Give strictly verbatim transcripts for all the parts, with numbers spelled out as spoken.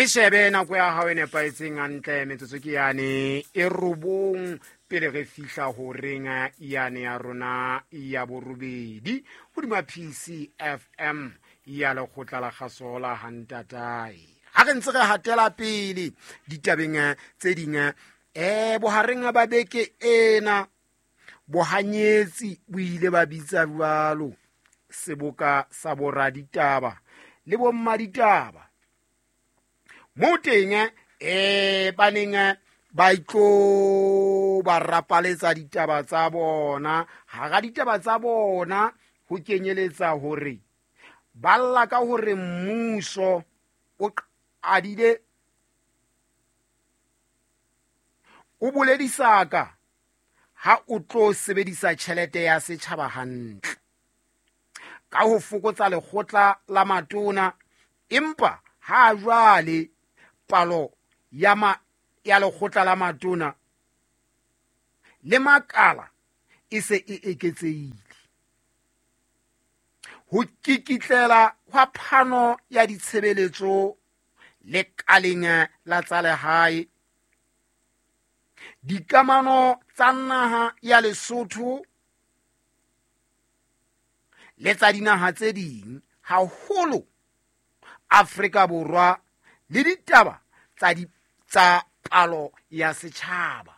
le shebe nako ya hao e nepaetseng hantle metsotso ke yane e robong pele re fihla ho renga yane ya rona ya borobedi hodima P C F M ya lekgotla la kgaso la Hantatae. Ha re ntse re hatela pele ditabeng tse ding e bohareng ba beke ena bohanyetsi bo ile ba bitsa jwalo seboka sa boraditaba le bommaditaba mo teng e baneng ba itlo ba rapaletsa ditaba tsa bona ha ga ditaba tsa bona ho kenyeletsa hore ba lla ka hore mmuso o qadile o boledisaka ha o tlo sebedisa tjhelete ya setjhaba hantle ka ho fokotsa lekgotla la matona, empa ha jwale palo ya ma ya lekgotla la matona le makala e se e eketsehile ho kikitlela hwa phano ya ditshebeletso le kaleng la tsa lehae. Dikamano tsa naha ya Lesotho le tsa dinaha tse ding haholo Afrika Borwa le ditaba tsa di tsa palo ya setjhaba.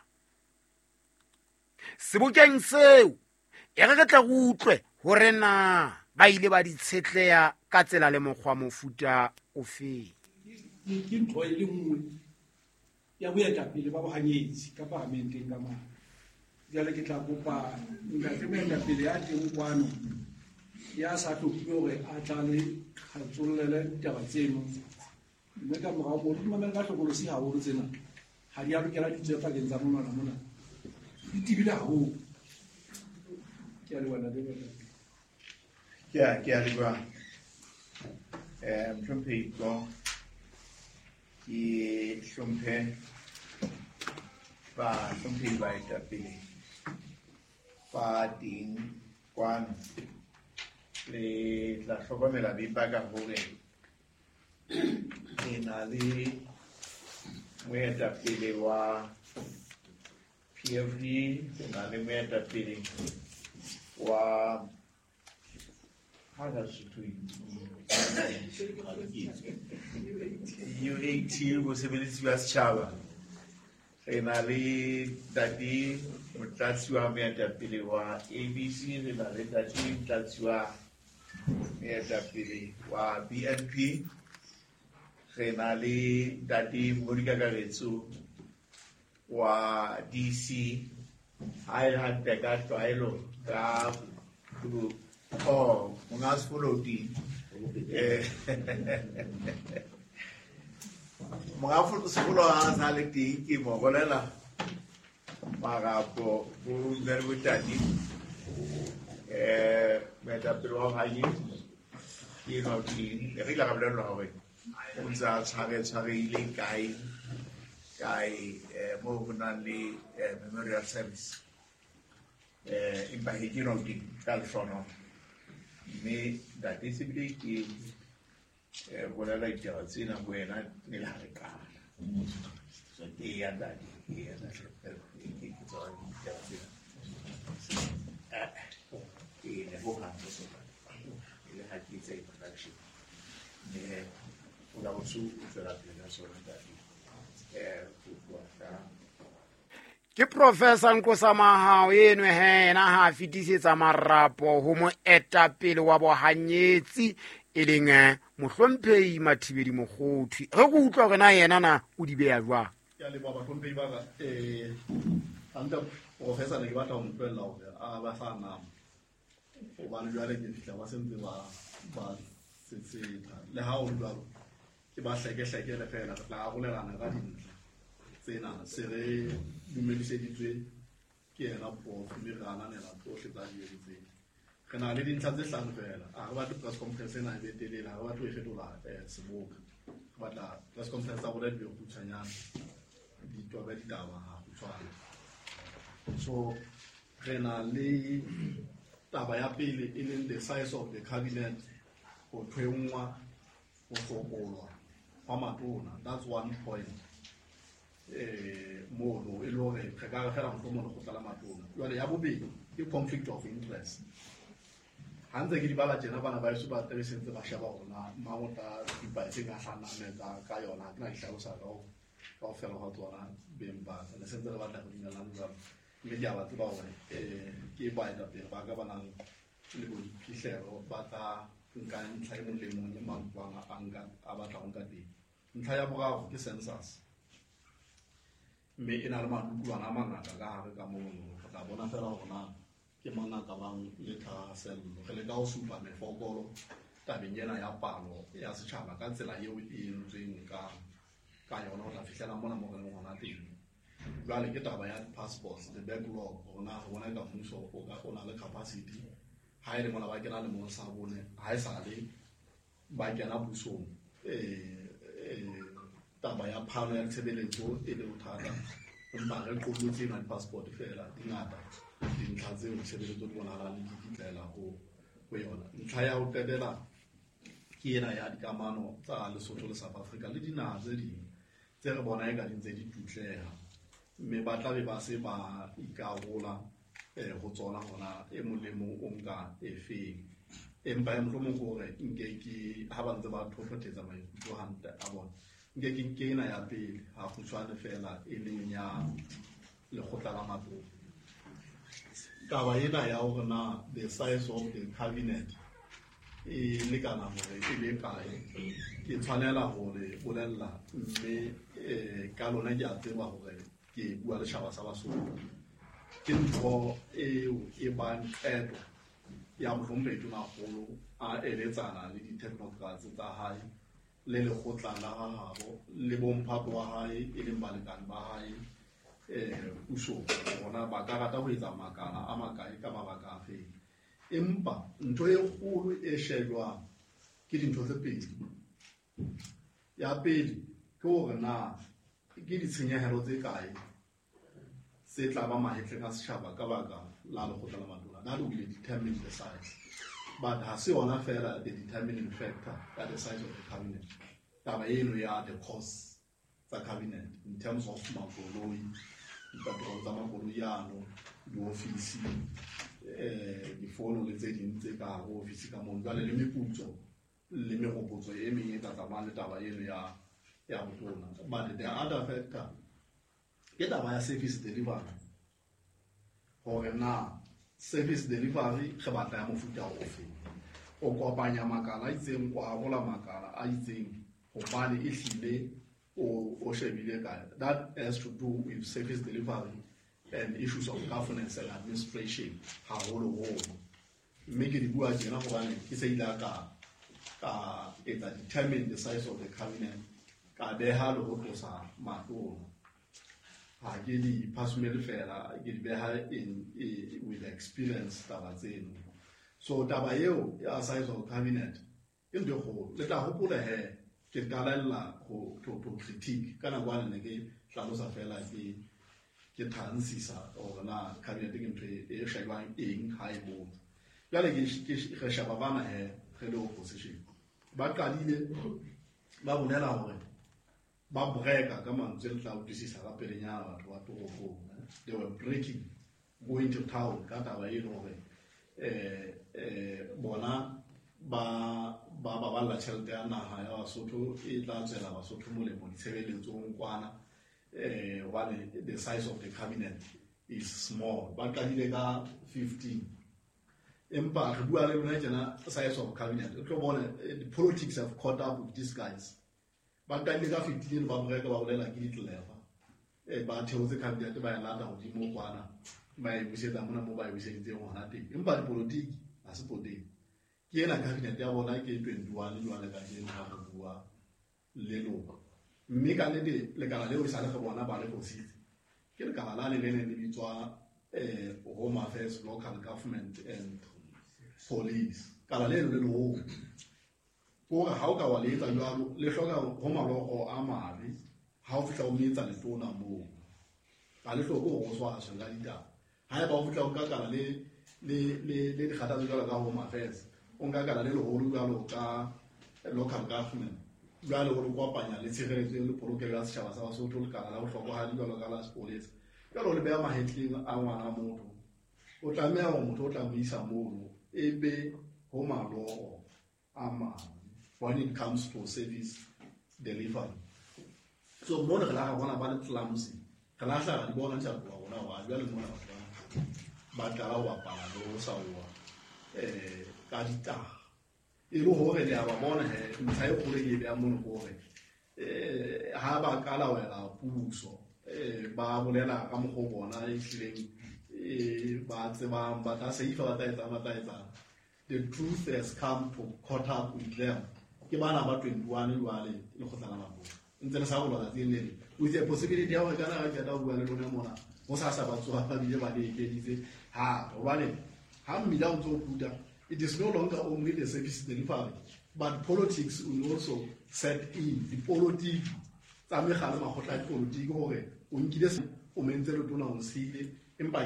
Sebokeng seo e re tla go utlwe hore na ba ile ba ditshetleya ka tsela le mokgwa mofuta ofe. Ke ntho e le nngwe ya boetapele ba bohanyetsi ka parlamenteng ka mona. Jwale ke tla kopa ntate moetapele ya teng kwano ya sa tlopile hore a tla le kgatsollele ditaba tseno, mme ka morao mo di mamela ka hlokolosi haholo tsena ha di a lokela ditse pakeng tsa mona mona di tibile haholo. Ke a le bona le ke a ke a le bua eh mhlompe go ki hlomphe ba hlomphe ba etapele ba ding kwano le tla hlokomela bipa ka hore e na le moetapele wa P F D, e na le moetapele wa U A T mosebeletsi wa setjhaba, re na le tati motlatsi wa moetapele wa A B C, re na le tati motlatsi wa moetapele wa B N P, re na le tati Modikakaretso wa D C, ha e hante ka tlwaelo ka oh ungas foloti eh mga fulo solo a le ti ke mo golela magapo go nerwitati eh meta pero hayi you know ti re la ka blela hore o tsa tshare tshare ile kai kai mo bona le memorial service eh in bahikino di California me da disability eh bona la itse tsena buena ne la re ka so ke ya da di ya da ke ke tswa di ya tsena eh ke ne bo ha so ile ha ki tse production ne o la o su tsela plena so da eh ku ka Ke Professor Nkosamahao eno he na ha fitisetsa marapo ho mo etapele wa bohanyetsi e leng mohlomphehi Mathibedi Mokgothi. Re go utlwa gore na yena na o di beya jwa ya le baba hlomphehi ba ka eh anta professor le batla ho mpella hore a ba sa nama o ba le jwale ke fihla ba sentse ba ba setse le ha o jwalo ke ba hleke hleke le fela la go lelana ka dintle tsena se re dumediseditswe ke ena prof le rana ne la tsohle tsa di etse re na le dintlha tse hlano fela a re batla press conference ena e be telele ha re batla e fetola eh seboka re batla press conference a bona di be kgutshwanyana di twa ba ditaba ha kgutshwane. So re na le taba ya pele e leng the size of the cabinet go thwengwa go sokolwa wa matona. That's one point. Mo no e lo re re ka fela go mo go tla matona. Jwale ya bobedi ke conflict of interest. Hantse ke di bala jena bana ba isu ba tele sentse ba shaba ona mamota di ba tse ga sana metsa ka yona ke na ihlalosa ka o ka fela go tsona bemba le sentse le batla go dinela nna mme dia ba tseba hore eh ke ba ida pe ba ga bana le go phihlelo ba ta nka ntlha e mo le mo le mangwa a anga a batla go ka teng ntlha ya bogago ke census mme ena le madukulwana a mangata ka hare ka mo go tla bona fela gona ke mangata bang le thasello re le ka o supa mefokolo tabeng ena ya palo ya setšhaba ka tsela eo e entsweng ka ka yona o tla fihlela mona mo re leng gona teng jwale ke taba ya passports the backlog gona gona ka mmuso o ka ona le capacity ha e le mona ba kena le mo sa bone ha e sa le ba kena busong eh taba ya phano ya tshebeletso e le bothata empa re qolotse na passport fela dingata dintlha tseo tshebeletso di bonahala le ditlaela go go yona ntlha ya ho qetela ke ena ya dikamano tsa Lesotho le South Africa le dinaha tse ding tse re bona e ka dintse di tutleha mme ba tla be ba se ba ikarola eh go tsona gona e molemo o nka e feng empa e motho mo gore nke ke ha ba ntse ba thothotetsa maikutlo hante a bona nke ke ke ena ya pele ha go tshwane fela e leng ya le khotla la matlo taba ena ya hore na the size of the cabinet e le kana hore e le kae ke tshwanela hore bolella mme eh ka lona ke a tseba hore ke bua le shaba sa Basotho ke ntho e e bang eto ya mohlombedu na golo a eletsana le di technocrats tsa hae le le khotla la habo le bomphato wa hae e le balekane ba hae eh uso bona ba ka rata ho etsa makala a makae ka mabaka a fe empa ntho e kgolo e shejwa ke dintho tse pedi ya pedi ke hore na ke ditshenyehelo tse kae se tla ba mahetleng a setjhaba ka baka la lekgotla la matona that will determine the size but ha se ona fela the determining factor that the size of the cabinet taba eno ya the cost tsa cabinet in terms of makoloi dipatro tsa makoloi ano di-office eh difono le tse ding tse ka go office ka mo jwale le meputso le megopotso e meng e tla tsamaya le taba eno ya ya botona but the other factor ke taba ya service delivery hore na service delivery ge batla ya mofuta ofe o kopanya makala a itseng go arola makala a itseng hobane e hlile o o shebile ka that has to do with service delivery and issues of governance and administration ha holo holo mme ke di bua jena hobane ke se ila ka ka it determine the size of the cabinet ka beha le ho tlosa matona ha ke di personal fela ke di beha in with experience taba tseno so taba eo ya size of cabinet ke ntho go le tla hopola he ke kalalla go to to critique kana bana ne ke hlalosa fela ke ke transisa or na cabinet ke ntho e shebang eng ha e bo jale ke ke shaba bana he ge le opposition ba qalile ba bonela hore ba breka ka mantswe le tla utlwisisa ka pelenyana batho ba toropo they were breaking going to town ka taba e hore eh eh bona ba ba ba ba la tšhelete ya naga ya Basotho e tla tsela Basotho molemo ditshebeletsong kwana eh while the size of the cabinet is small ba qalile ka fifteen empa re bua le bona tsena size of cabinet o tlo bona the politics have caught up with these guys ba qalile ka fifteen ba breka ba bolela ke ditleva e ba theotse cabinet ba ya lata go di mo kwana ba e busetsa mona mo ba e buseditse ngwana teng empa di politiki a se poteng ke ena cabinet ya bona ke twenty-one jwale ka ke nna go bua le lona mme ka le le kana le o isa le go bona ba le bositse ke le kana la le le ne le bitswa eh home affairs local government and police kana le le lo go ha o ka wa le tsa jwalo le hloka go malogo a mabe ha o fitla o metsa le tona mo ka le hloko go swa swa la dita ha e ba o fitla o ka kana le le le le dikgata tsa jwalo ka home affairs o nka kana le le holo jwalo ka local government jwale go re kopanya le tshireletso le polokelo ya setšhaba sa Basotho le kana la bohlokwa jwalo ka la sepolesa jalo le beya mahetleng a ngwana motho o tlameha go motho o tla mo isa mono e be go maloo a mang when it comes to service delivery. So mo re la ga bona ba le clumsy re la tla di bona tsa go bona wa jwale mo na ba tla wa pa lo sa wa eh ka dita e lo hore le ba bona he ntsha e gore e be a mo gore eh ha ba kala wela puso eh ba bolela ka mo go bona e tlileng e ba tseba ba ta se ifa ba ta etsa ba ta etsa. The truth has come to caught up with them. Ke bana ba twenty-one jwale le go tsana ba bona ntse re sa go lona tsene with the possibility ya gore kana ga tla bua le lona mona go sa sa ba tsoga ba bile ba le editse ha jwale ha mmila o tso puta. It is no longer only the service delivery, but politics will also set in. The politics, tsa megala magotla a politiki gore o nkile o mentse le tona o sile empa